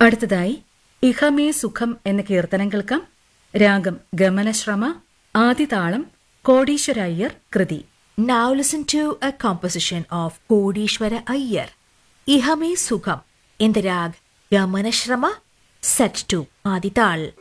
അടുത്തതായി ഇഹമേ സുഖം എന്ന കീർത്തനം കേൾക്കാം. രാഗം ഗമനശ്രമ, ആദിതാളം കോടീശ്വര അയ്യർ കൃതി. Now listen to a composition of Kodishwara Iyer, Ihame Sukham, in the rag Gamanashrama, set to Adital.